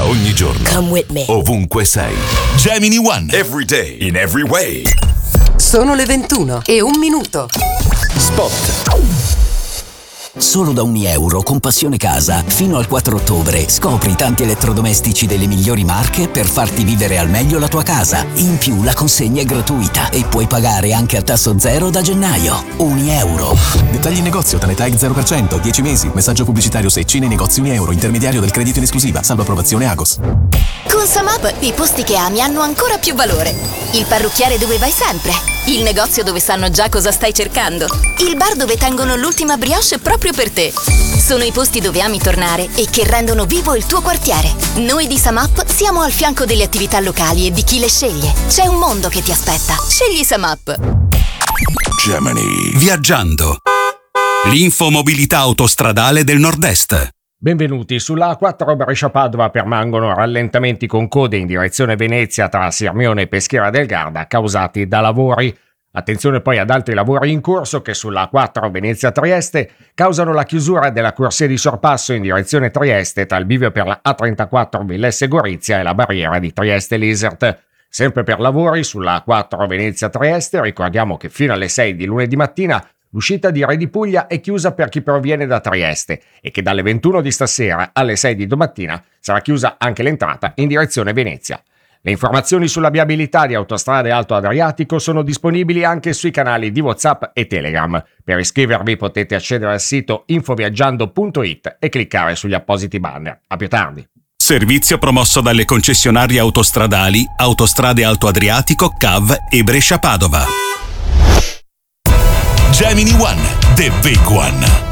Ogni giorno. Come with me. Ovunque sei. Gemini One. Every day. In every way. Sono le 21:01. Spot. Solo da €1 con Passione Casa, fino al 4 ottobre, scopri tanti elettrodomestici delle migliori marche per farti vivere al meglio la tua casa. In più la consegna è gratuita e puoi pagare anche a tasso zero da gennaio. €1. Dettagli in negozio, Tanetag 0%, 10 mesi. Messaggio pubblicitario Secci nei negozi €1, intermediario del credito in esclusiva, salvo approvazione Agos. Con Samap i posti che ami hanno ancora più valore. Il parrucchiere dove vai sempre. Il negozio dove sanno già cosa stai cercando. Il bar dove tengono l'ultima brioche proprio per te. Sono i posti dove ami tornare e che rendono vivo il tuo quartiere. Noi di Samap siamo al fianco delle attività locali e di chi le sceglie. C'è un mondo che ti aspetta. Scegli Samap. Gemini. Viaggiando. L'infomobilità autostradale del Nord-Est. Benvenuti. Sulla A4 Brescia-Padova permangono rallentamenti con code in direzione Venezia tra Sirmione e Peschiera del Garda causati da lavori. Attenzione poi ad altri lavori in corso che sulla A4 Venezia-Trieste causano la chiusura della corsia di sorpasso in direzione Trieste tra il bivio per la A34 Villesse Gorizia e la barriera di Trieste-Lisert. Sempre per lavori sulla A4 Venezia-Trieste ricordiamo che fino alle 6 di lunedì mattina l'uscita di Re di Puglia è chiusa per chi proviene da Trieste e che dalle 21 di stasera alle 6 di domattina sarà chiusa anche l'entrata in direzione Venezia. Le informazioni sulla viabilità di Autostrade Alto Adriatico sono disponibili anche sui canali di WhatsApp e Telegram. Per iscrivervi potete accedere al sito infoviaggiando.it e cliccare sugli appositi banner. A più tardi. Servizio promosso dalle concessionarie autostradali Autostrade Alto Adriatico, CAV e Brescia-Padova. Gemini One. The Big One.